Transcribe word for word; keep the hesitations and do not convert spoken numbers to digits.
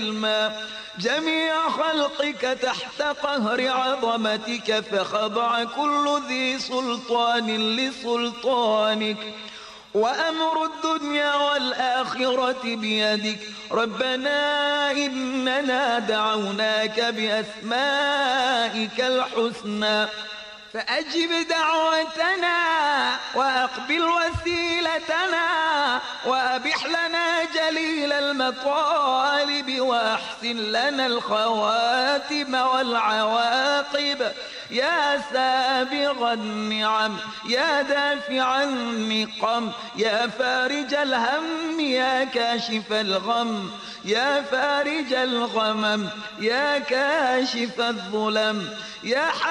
الماء جميع خلقك تحت قهر عظمتك، فخضع كل ذي سلطان لسلطانك، وأمر الدنيا والآخرة بيدك. ربنا إننا دعوناك بأسمائك الحسنى فأجب دعوتنا وأقبل وسيلتنا، وأبح لنا جليل المطالب، وأحسن لنا الخواتم والعواقب. يا سابغ النعم، يا دافع النقم، يا فارج الهم، يا كاشف الغم، يا فارج الغمم، يا كاشف الظلم، يا